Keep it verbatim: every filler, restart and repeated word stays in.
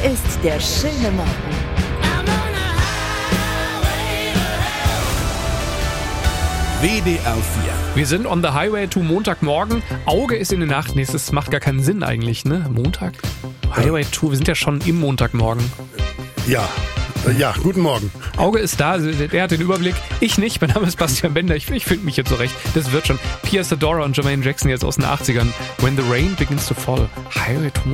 ist der schöne Morgen. W D R vier. Wir sind on the highway to Montagmorgen. Auge ist in der Nacht. Nee, das macht gar keinen Sinn eigentlich, ne? Montag? Highway to, wir sind ja schon im Montagmorgen. Ja, ja, guten Morgen. Auge ist da, der hat den Überblick. Ich nicht, mein Name ist Bastian Bender. Ich, ich finde mich jetzt zurecht. Das wird schon. Pia Zadora und Jermaine Jackson jetzt aus den achtzigern. When the rain begins to fall. Highway to